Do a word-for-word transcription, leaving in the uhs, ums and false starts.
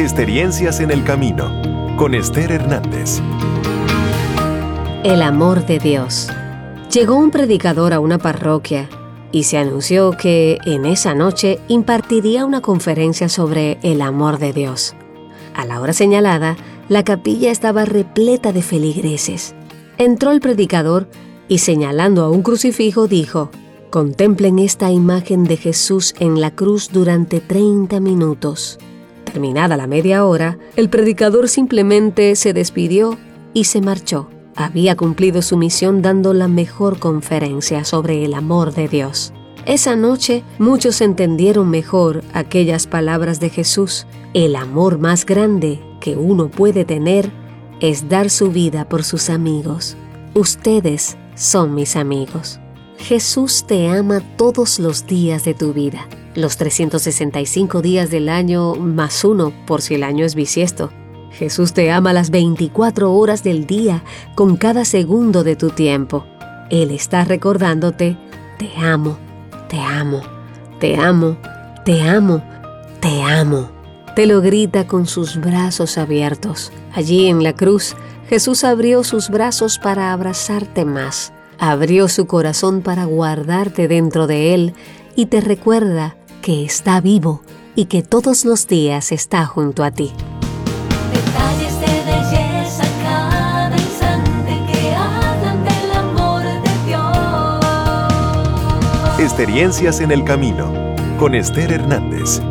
Experiencias en el Camino, con Esther Hernández. El amor de Dios. Llegó un predicador a una parroquia y se anunció que en esa noche impartiría una conferencia sobre el amor de Dios. A la hora señalada, la capilla estaba repleta de feligreses. Entró el predicador y, señalando a un crucifijo, dijo: «Contemplen esta imagen de Jesús en la cruz durante treinta minutos». Terminada la media hora, el predicador simplemente se despidió y se marchó. Había cumplido su misión dando la mejor conferencia sobre el amor de Dios. Esa noche, muchos entendieron mejor aquellas palabras de Jesús. El amor más grande que uno puede tener es dar su vida por sus amigos. Ustedes son mis amigos. Jesús te ama todos los días de tu vida. Los trescientos sesenta y cinco días del año más uno por si el año es bisiesto. Jesús te ama las veinticuatro horas del día con cada segundo de tu tiempo. Él está recordándote: te amo, te amo, te amo, te amo, te amo. Te lo grita con sus brazos abiertos. Allí en la cruz, Jesús abrió sus brazos para abrazarte más. Abrió su corazón para guardarte dentro de él y te recuerda que está vivo y que todos los días está junto a ti. Detalles de belleza cada instante que hablan del amor de Dios. Experiencias en el Camino, con Esther Hernández.